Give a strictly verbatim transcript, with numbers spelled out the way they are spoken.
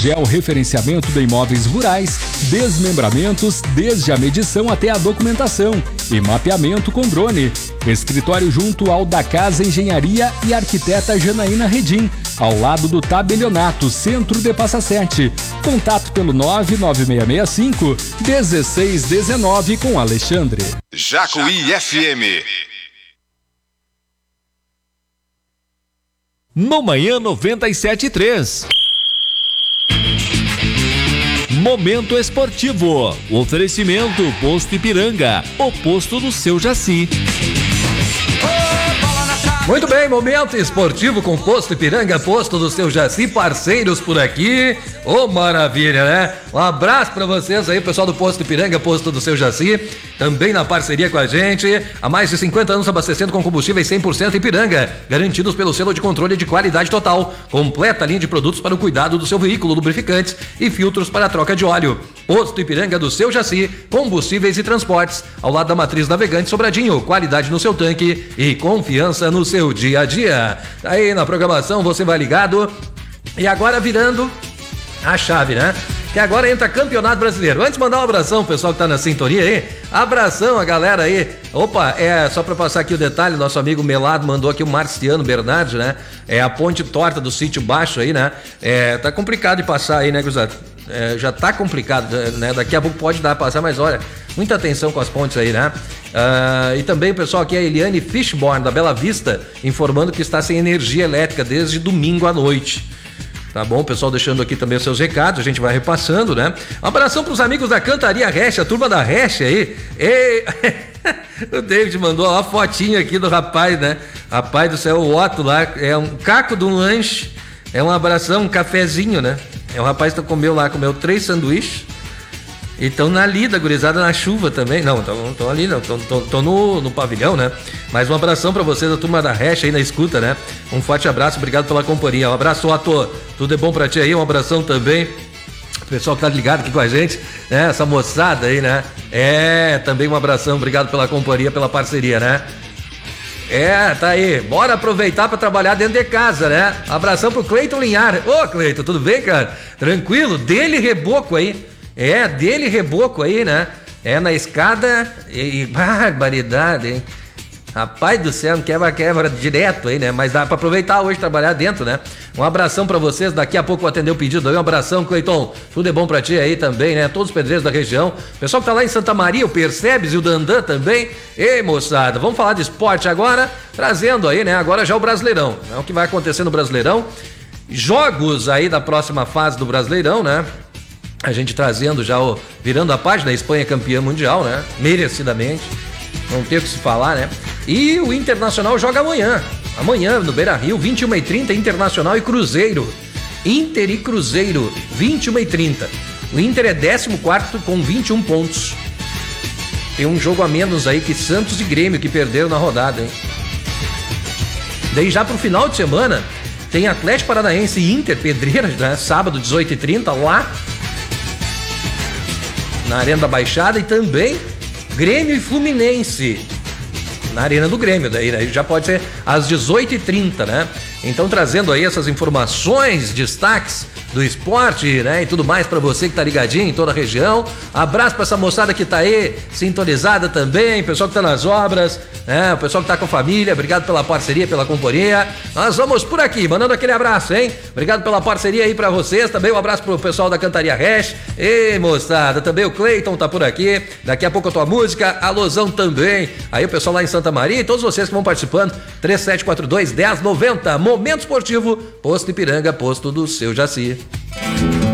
Copagel Referenciamento de Imóveis Rurais, desmembramentos desde a medição até a documentação e mapeamento com drone. Escritório junto ao da Casa Engenharia e Arquiteta Janaína Redim, ao lado do Tabelionato, centro de Passa Sete. Contato pelo nove nove seis seis cinco, um seis um nove com Alexandre. Jacuí F M. No Manhã noventa e sete e três. Momento esportivo. Oferecimento Posto Ipiranga, o posto do seu Jaci. Muito bem, momento esportivo com Posto Ipiranga, posto do seu Jaci, parceiros por aqui. Ô, oh, maravilha, né? Um abraço pra vocês aí, pessoal do Posto Ipiranga, posto do seu Jaci, também na parceria com a gente. Há mais de cinquenta anos abastecendo com combustíveis cem por cento Ipiranga, garantidos pelo selo de controle de qualidade total. Completa linha de produtos para o cuidado do seu veículo, lubrificantes e filtros para a troca de óleo. Posto Ipiranga do seu Jaci, combustíveis e transportes, ao lado da Matriz Navegante Sobradinho, qualidade no seu tanque e confiança no seu dia a dia. Aí na programação você vai ligado. E agora virando a chave, né? Que agora entra Campeonato Brasileiro. Antes de mandar um abração pro pessoal que tá na sintonia aí, abração a galera aí. Opa, é só pra passar aqui o detalhe, nosso amigo Melado mandou aqui o Marciano Bernardi, né? É a ponte torta do Sítio Baixo aí, né? É, tá complicado de passar aí, né, Cruzado? É, já tá complicado, né? Daqui a pouco pode dar pra passar, mas olha, muita atenção com as pontes aí, né? Uh, e também o pessoal aqui, a Eliane Fishborn, da Bela Vista, informando que está sem energia elétrica desde domingo à noite. Tá bom, pessoal, deixando aqui também os seus recados, a gente vai repassando, né? Um abração pros amigos da Cantaria Reche, a turma da Reche aí. E... o David mandou uma fotinha aqui do rapaz, né? Rapaz do céu, o Otto lá, é um caco de um lanche, é um abração, um cafezinho, né? É um rapaz que comeu lá, comeu três sanduíches. E estão na lida, gurizada, na chuva também. Não, estão ali, não, estão no, no pavilhão, né? Mas um abração pra vocês, a turma da Reche aí na escuta, né? Um forte abraço, obrigado pela companhia. Um abraço, Otto, tudo é bom pra ti aí, um abração também. O pessoal que tá ligado aqui com a gente, né? Essa moçada aí, né? É, também um abração, obrigado pela companhia, pela parceria, né? É, tá aí, bora aproveitar pra trabalhar dentro de casa, né? Abração pro Cleiton Linhar. Ô, Cleiton, tudo bem, cara? Tranquilo? Dele reboco aí. É, dele reboco aí, né? É na escada e, e barbaridade, hein? Rapaz do céu, quebra-quebra direto aí, né? Mas dá pra aproveitar hoje, trabalhar dentro, né? Um abração pra vocês, daqui a pouco vou atender o pedido aí. Um abração, Cleiton, tudo é bom pra ti aí também, né? Todos os pedreiros da região. Pessoal que tá lá em Santa Maria, o Percebes e o Dandan também. Ei, moçada, vamos falar de esporte agora, trazendo aí, né? Agora já o Brasileirão, né? O que vai acontecer no Brasileirão. Jogos aí da próxima fase do Brasileirão, né? A gente trazendo já, o, virando a página, a Espanha campeã mundial, né? Merecidamente. Não tem o que se falar, né? E o Internacional joga amanhã. Amanhã, no Beira-Rio, vinte e uma e trinta, Internacional e Cruzeiro. Inter e Cruzeiro, vinte e uma e trinta. O Inter é décimo quarto com vinte e um pontos. Tem um jogo a menos aí que Santos e Grêmio, que perderam na rodada, hein? Daí já pro final de semana, tem Atlético Paranaense e Inter, Pedreiras, né? Sábado, dezoito e trinta, lá na Arena da Baixada, e também Grêmio e Fluminense na Arena do Grêmio, daí, daí já pode ser às dezoito e trinta, né? Então trazendo aí essas informações, destaques do esporte, né, e tudo mais pra você que tá ligadinho em toda a região. Abraço pra essa moçada que tá aí sintonizada também, pessoal que tá nas obras, né, o pessoal que tá com a família, obrigado pela parceria, pela companhia. Nós vamos por aqui, mandando aquele abraço, hein? Obrigado pela parceria aí pra vocês, também um abraço pro pessoal da Cantaria Reche. Ei, moçada, também o Cleiton tá por aqui, daqui a pouco a tua música, a Losão também, aí o pessoal lá em Santa Maria e todos vocês que vão participando, três sete quatro dois, um zero nove zero, Momento Esportivo, Posto Ipiranga, posto do seu Jaci.